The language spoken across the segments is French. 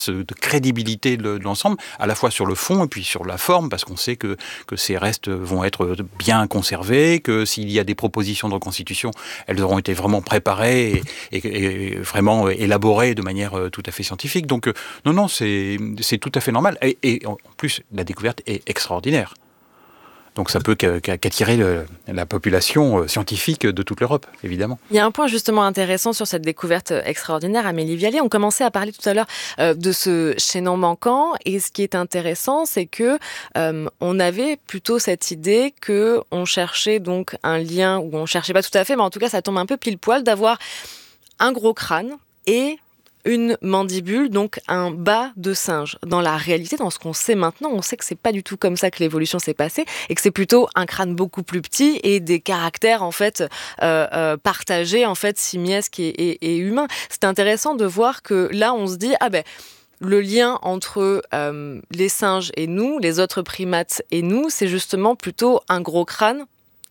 de crédibilité de l'ensemble, à la fois sur le fond et puis sur la forme, parce qu'on sait que ces restes vont être bien conservés, que s'il y a des propositions de reconstitution, elles auront été vraiment préparées et vraiment élaborées de manière tout à fait scientifique. Donc non, c'est tout à fait normal. Et en plus, la découverte est extraordinaire. Donc ça peut qu'attirer la population scientifique de toute l'Europe, évidemment. Il y a un point justement intéressant sur cette découverte extraordinaire, Amélie Viallet. On commençait à parler tout à l'heure de ce chaînon manquant, et ce qui est intéressant, c'est que on avait plutôt cette idée que on cherchait donc un lien, ou on cherchait pas tout à fait, mais en tout cas ça tombe un peu pile poil, d'avoir un gros crâne et une mandibule, donc un bas de singe. Dans la réalité, dans ce qu'on sait maintenant, on sait que c'est pas du tout comme ça que l'évolution s'est passée, et que c'est plutôt un crâne beaucoup plus petit et des caractères en fait partagés, en fait simiesques et humains. C'est intéressant de voir que là, on se dit le lien entre les singes et nous, les autres primates et nous, c'est justement plutôt un gros crâne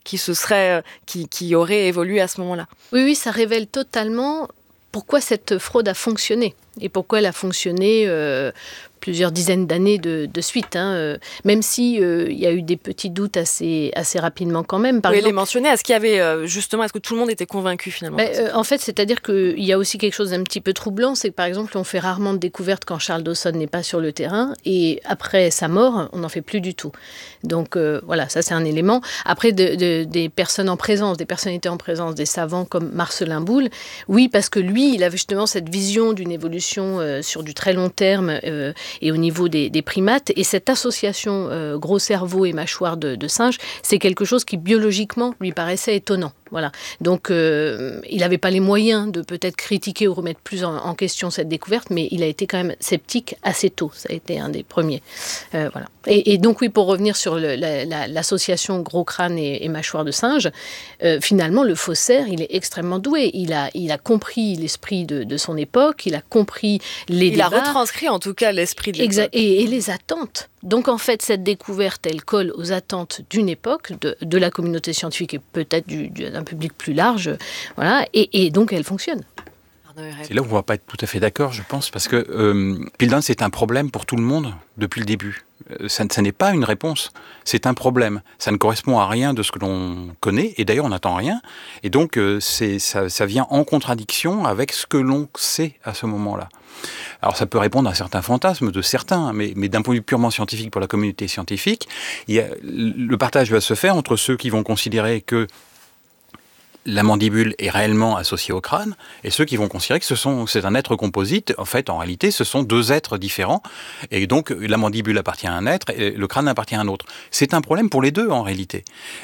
qui aurait évolué à ce moment-là. Oui, ça révèle totalement pourquoi cette fraude a fonctionné et pourquoi elle a fonctionné plusieurs dizaines d'années de suite, même si il y a eu des petits doutes assez rapidement quand même. Par exemple, les mentionner. Est-ce qu'il y avait justement, est-ce que tout le monde était convaincu finalement? En fait, c'est-à-dire qu'il y a aussi quelque chose d'un petit peu troublant, c'est que par exemple, on fait rarement de découvertes quand Charles Dawson n'est pas sur le terrain, et après sa mort, on n'en fait plus du tout. Donc voilà, ça c'est un élément. Après, des personnes en présence, des personnalités en présence, des savants comme Marcelin Boule, oui, parce que lui, il avait justement cette vision d'une évolution sur du très long terme et au niveau des primates. Et cette association gros cerveau et mâchoire de singe, c'est quelque chose qui biologiquement lui paraissait étonnant. Voilà. Donc, il n'avait pas les moyens de peut-être critiquer ou remettre plus en question cette découverte, mais il a été quand même sceptique assez tôt. Ça a été un des premiers. Voilà. Et donc, oui, pour revenir sur l'association gros crâne et mâchoire de singe, finalement, le faussaire, il est extrêmement doué. Il a compris l'esprit de son époque, il a compris les débats. Il a retranscrit en tout cas l'esprit de l'époque. Et les attentes. Donc, en fait, cette découverte, elle colle aux attentes d'une époque, de la communauté scientifique et peut-être d'un public plus large. Voilà. Et donc, elle fonctionne. C'est là où on ne va pas être tout à fait d'accord, je pense, parce que Piltdown, c'est un problème pour tout le monde depuis le début. Ça n'est pas une réponse, c'est un problème. Ça ne correspond à rien de ce que l'on connaît, et d'ailleurs on n'attend rien. Et donc ça vient en contradiction avec ce que l'on sait à ce moment-là. Alors ça peut répondre à certains fantasmes de certains, mais d'un point de vue purement scientifique pour la communauté scientifique, le partage va se faire entre ceux qui vont considérer que la mandibule est réellement associée au crâne, et ceux qui vont considérer que c'est un être composite. En fait, en réalité, ce sont deux êtres différents, et donc la mandibule appartient à un être, et le crâne appartient à un autre. C'est un problème pour les deux, en réalité.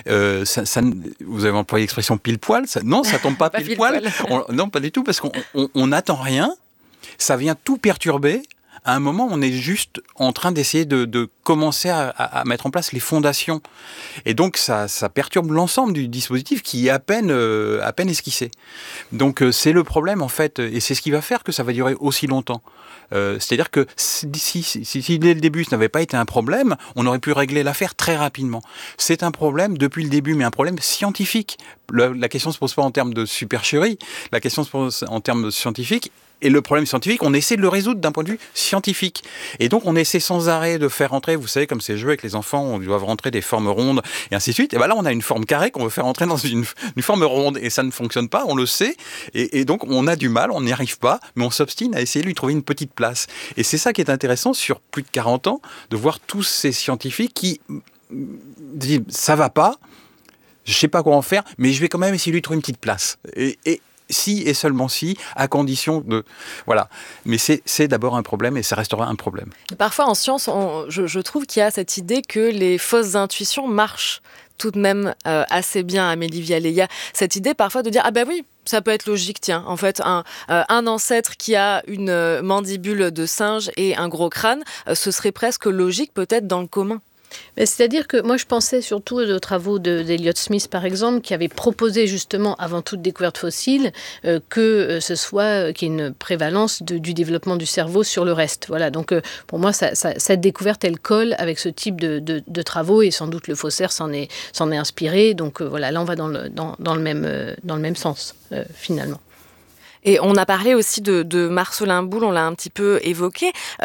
Vous avez employé l'expression pile-poil, non, ça tombe pas pile-poil. Non, pas du tout, parce qu'on n'attend rien, ça vient tout perturber. À un moment, on est juste en train d'essayer de commencer à mettre en place les fondations. Et donc, ça perturbe l'ensemble du dispositif qui est à peine esquissé. Donc, c'est le problème, en fait, et c'est ce qui va faire que ça va durer aussi longtemps. C'est-à-dire que si dès le début, ce n'avait pas été un problème, on aurait pu régler l'affaire très rapidement. C'est un problème depuis le début, mais un problème scientifique. La question ne se pose pas en termes de supercherie, la question se pose en termes scientifiques. Et le problème scientifique, on essaie de le résoudre d'un point de vue scientifique. Et donc, on essaie sans arrêt de faire rentrer, vous savez, comme ces jeux avec les enfants, on doit rentrer des formes rondes, et ainsi de suite. Et bien là, on a une forme carrée qu'on veut faire entrer dans une forme ronde, et ça ne fonctionne pas, on le sait. Et donc, on a du mal, on n'y arrive pas, mais on s'obstine à essayer de lui trouver une petite place. Et c'est ça qui est intéressant, sur plus de 40 ans, de voir tous ces scientifiques qui disent « ça va pas, je sais pas quoi en faire, mais je vais quand même essayer de lui trouver une petite place. » Si et seulement si, à condition de... Voilà. Mais c'est d'abord un problème et ça restera un problème. Parfois, en science, je trouve qu'il y a cette idée que les fausses intuitions marchent tout de même assez bien, Amélie Viallet. Il y a cette idée parfois de dire « Ah ben oui, ça peut être logique, tiens. En fait, un ancêtre qui a une mandibule de singe et un gros crâne, ce serait presque logique peut-être dans le commun. » C'est-à-dire que moi, je pensais surtout aux travaux d'Elliott Smith, par exemple, qui avait proposé justement, avant toute découverte fossile, que ce soit qu'il y ait une prévalence du développement du cerveau sur le reste. Voilà. Donc, pour moi, cette découverte, elle colle avec ce type de travaux, et sans doute le faussaire s'en est inspiré. Donc, voilà, là, on va dans le même sens, finalement. Et on a parlé aussi de Marcellin Boule, on l'a un petit peu évoqué.